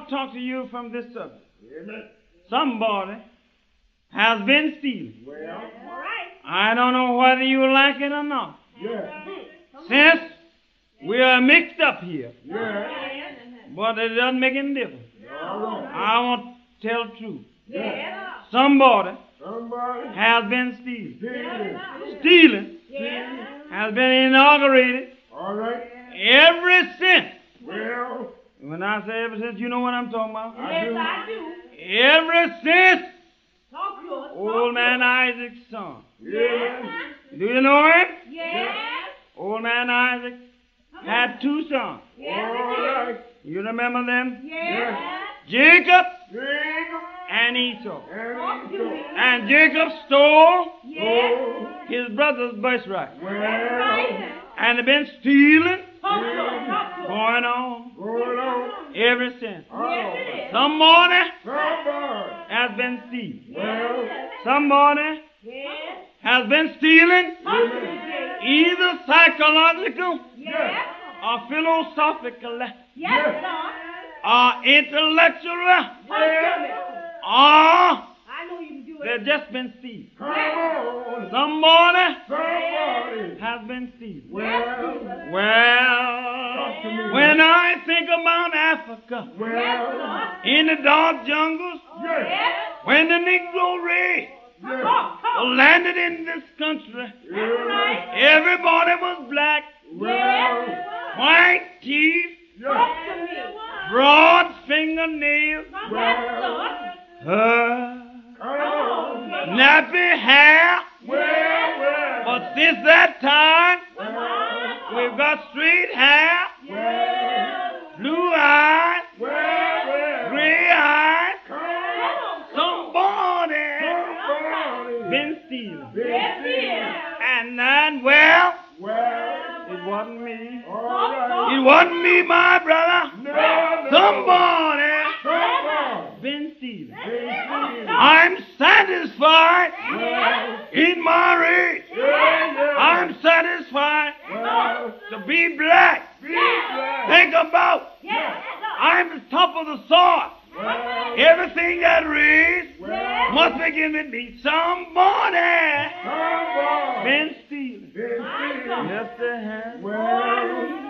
want to talk to you from this subject. Amen. Somebody has been stealing. Well, All right. I don't know whether you like it or not. yeah. Since we are mixed up here, Yeah. but it doesn't make any difference. All right. I want to tell the truth. Yeah. Somebody Somebody has been stealing. stealing. Stealing Yeah. has been inaugurated All right. ever since. Well, When I say ever since, you know what I'm talking about. I do. Yes, I do. Ever since Talk to us. old man Isaac's son. Yeah. Do you know him? Yes. Old man Isaac had two sons. Yes. All right. You remember them? Yes. Jacob Jacob and Esau. Talk to me. And Jacob stole Yes. his brother's birthright. Well, Right. And they've been stealing Talk to us. Talk to us. going on going on. ever since. Yes, it is. Somebody Somebody. has been stealing. Well, Somebody Yes. has been stealing Talk to me, Jay. either psychological Yes. or philosophical Yes, Lord. or intellectual Talk to me. or I know you can do it. they've just been stealing. come on. Somebody Somebody. has been stealing. Well, Well, to me. when I think about Africa, well, in the dark jungles, yes. Yes. when the Negro race Yes. Talk. Talk. landed in this country, Yeah. everybody was black, Well, white teeth, yes. Talk to me. broad fingernails, Yes, Lord. Come on. nappy hair. Well, But since that time, well, we've got straight hair, well, blue eyes, well, gray eyes. come on. Somebody Somebody. been stealing. Yes, he is. And then, well, Well, it wasn't me. all right. It wasn't me, my brother. No, Somebody Somebody. been stealing. Been I'm satisfied Well, in my race. yeah. I'm satisfied Well, to be black. be glad. Think about, Yes. I'm the top of the sort. Well, Everything that raised well, must begin with me. Somebody somebody. been stealing. Been stealing. Yes, they have. Well,